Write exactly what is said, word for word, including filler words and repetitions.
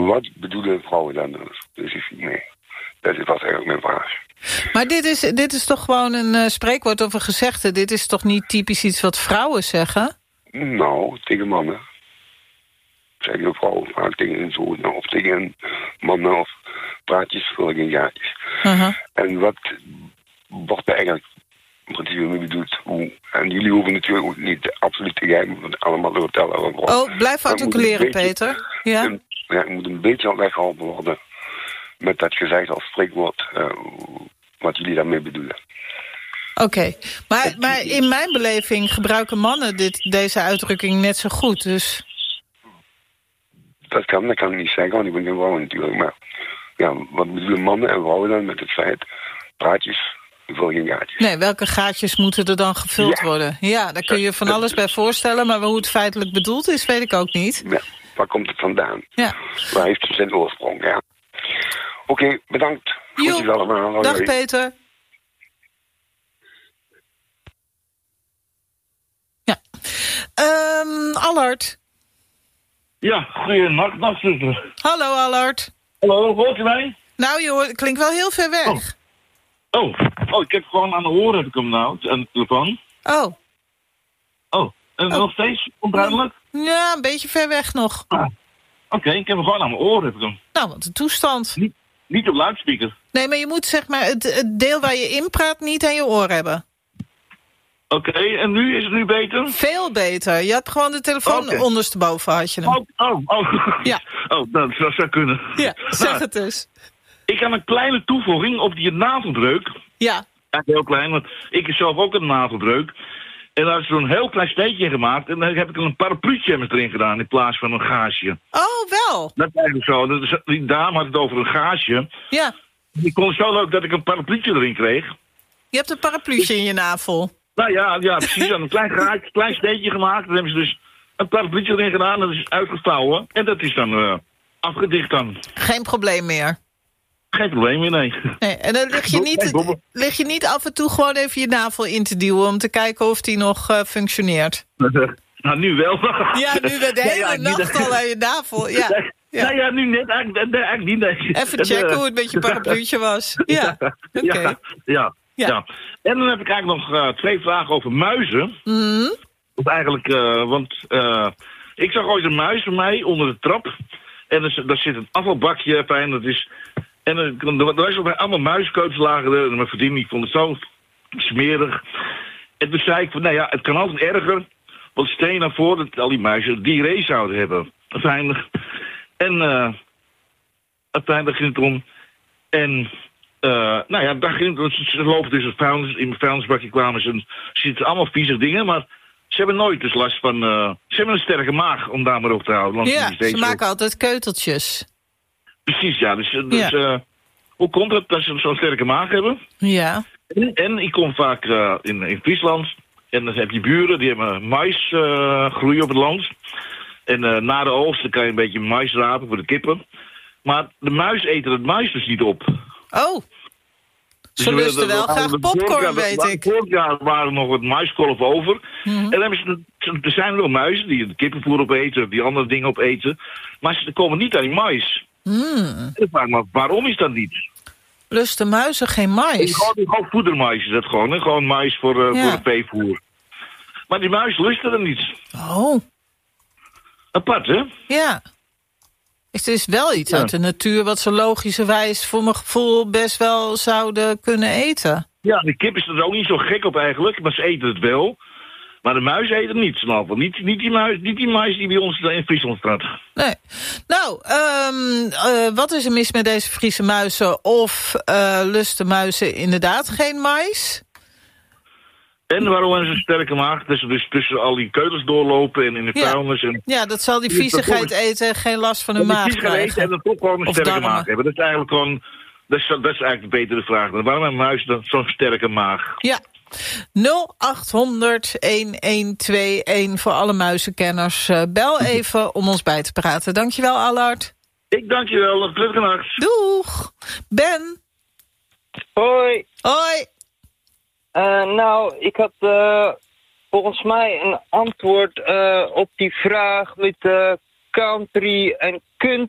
Wat bedoelen vrouwen dan dus? Dus ik, nee, dat is was eigenlijk mijn vraag. Maar dit is, dit is toch gewoon een uh, spreekwoord of een gezegde? Dit is toch niet typisch iets wat vrouwen zeggen? Nou, tegen mannen. Zeggen de vrouwen vaak tegen hun zoon of tegen mannen of praatjes, vulling en gaatjes. Uh-huh. En wat wordt er eigenlijk in principe mee bedoeld? Hoe, en jullie hoeven natuurlijk ook niet absoluut te geven van allemaal te vertellen. Oh, blijf articuleren, Peter. Ja. Een, ja, ik moet een beetje weggeholpen worden met dat gezegd als spreekwoord, uh, wat jullie daarmee bedoelen. Oké, okay. maar, maar in mijn beleving gebruiken mannen dit, deze uitdrukking net zo goed, dus... Dat kan, dat kan ik niet zeggen, want ik ben geen vrouw natuurlijk, maar... Ja, wat bedoelen mannen en vrouwen dan met het feit... praatjes, vul geen gaatjes. Nee, welke gaatjes moeten er dan gevuld ja. worden? Ja, daar kun je van alles bij voorstellen, maar hoe het feitelijk bedoeld is, weet ik ook niet. Ja, waar komt het vandaan? Ja. Waar heeft het zijn oorsprong, ja. Oké, okay, bedankt. Groetjes allemaal. Dag Peter. Ja. Um, Allard. Ja, goeienacht, nachtzuster. Hallo Allard. Hallo, hoort u mij? Nou, je hoort, klinkt wel heel ver weg. Oh. oh, oh, ik heb gewoon aan de oren heb ik hem nou, aan de telefoon. Oh. Oh, en oh. nog steeds onduidelijk? Ja, een beetje ver weg nog. Ah. Oké, okay, ik heb hem gewoon aan mijn oren heb ik hem. Nou, wat een toestand. Niet, niet op luidspreker. Nee, maar je moet zeg maar het, het deel waar je in praat niet aan je oor hebben. Oké, okay, en nu is het nu beter? Veel beter. Je had gewoon de telefoon okay. ondersteboven had je hem. Oh, oh, oh. Ja. Oh, dat zou, zou kunnen. Ja, zeg nou, het dus. Ik heb een kleine toevoeging op die navelbreuk. Ja. Ja, heel klein, want ik heb zelf ook een navelbreuk. En daar is zo'n heel klein steekje in gemaakt. En dan heb ik een parapluutje erin gedaan in plaats van een gaasje. Oh, wel? Dat is eigenlijk zo. Dat is, die dame had het over een gaasje. Ja. Ik vond het zo leuk dat ik een parapluutje erin kreeg. Je hebt een parapluutje in je navel. Nou ja, ja precies. Een klein gaatje, klein steekje gemaakt. Dan hebben ze dus een parapluutje erin gedaan. Dat is uitgevouwen. En dat is dan uh, afgedicht dan. Geen probleem meer? Geen probleem meer, nee. nee en dan lig je, niet, lig je niet af en toe gewoon even je navel in te duwen... om te kijken of die nog uh, functioneert? Nou, nu wel. Ja, nu de hele ja, nacht niet, al aan je navel. Ja. Nee, ja. Nou ja, nu net eigenlijk, eigenlijk niet. Nee. Even checken uh, hoe het met je parapluutje was. Ja, ja, oké. Okay. Ja, ja, ja. ja. En dan heb ik eigenlijk nog uh, twee vragen over muizen. Mm. Of eigenlijk, uh, want uh, ik zag ooit een muis bij mij onder de trap. En er, daar zit een afvalbakje fijn, dat is... En er was ook allemaal muiskeutels lagen er. En mijn vriendin die vond het zo smerig. En toen zei ik van, nou ja, het kan altijd erger. Want stel je nou voor dat al die muizen diarree zouden hebben. Uiteindelijk. En uh, uiteindelijk ging het om. En uh, nou ja, daar ging het, ze lopen dus het vuilnis, in mijn vuilnisbakje kwamen ze. En zitten allemaal vieze dingen, maar ze hebben nooit dus last van... Uh, ze hebben een sterke maag om daar maar op te houden. Ja, ze maken altijd keuteltjes. Precies, ja. Dus, dus ja. Uh, hoe komt het dat ze zo'n sterke maag hebben? Ja. En, en ik kom vaak uh, in, in Friesland. En dan heb je buren, die hebben mais uh, groeien op het land. En uh, na de oogst kan je een beetje mais rapen voor de kippen. Maar de muis eten het mais dus niet op. Oh. Dus ze lusten wel graag popcorn, weet ik. Vorig jaar waren er nog wat maiskolf over. Mm-hmm. En dan hebben ze, er zijn wel muizen die de kippenvoer opeten, die andere dingen opeten. Maar ze komen niet aan die mais. Mm. Maar waarom is dat niet? Lusten muizen geen mais? Gewoon, gewoon voedermais is dat gewoon. Hè? Gewoon mais voor, uh, ja. voor de veevoer. Maar die muizen lusten er niet. Oh. Apart, hè? Ja. Het is wel iets ja. uit de natuur wat ze logischerwijs voor mijn gevoel best wel zouden kunnen eten. Ja, de kip is er ook niet zo gek op eigenlijk, maar ze eten het wel. Maar de muis eten het niet, snap je? Niet, niet, die muis, niet die muis die bij ons in Friesland staat. Nee. Nou, um, uh, wat is er mis met deze Friese muizen? Of uh, lusten muizen inderdaad geen mais? En waarom hebben ze een sterke maag? Dat ze dus tussen al die keutels doorlopen en in de vuilnis. Ja. En... ja, dat zal die viezigheid eten en geen last van hun maag krijgen. Die viezigheid eten en dan toch gewoon een of sterke darmen. maag hebben. Dat is eigenlijk gewoon, dat is, dat is eigenlijk de betere vraag. Waarom hebben muizen dan zo'n sterke maag? Ja. nul acht honderd een een twee een voor alle muizenkenners. Uh, bel even om ons bij te praten. Dankjewel, Allard. Ik dank je wel. Een prettige nacht. Doeg. Ben. Hoi. Hoi. Uh, nou, ik had uh, volgens mij een antwoord uh, op die vraag met uh, country en